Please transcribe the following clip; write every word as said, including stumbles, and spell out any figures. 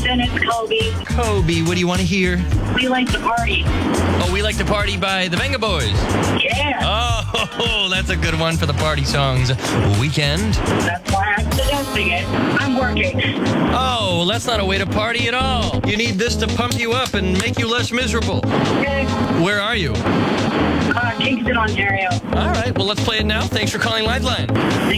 Kristen, it's Kobe. Kobe, what do you want to hear? We like to party. Oh, We Like to Party by the Venga Boys. Yeah. Oh, that's a good one for the party songs. Weekend. That's why I'm suggesting it. I'm working. Oh, well, that's not a way to party at all. You need this to pump you up and make you less miserable. Okay. Where are you? Uh, Kingston, Ontario. All right, well, let's play it now. Thanks for calling Lifeline. Thank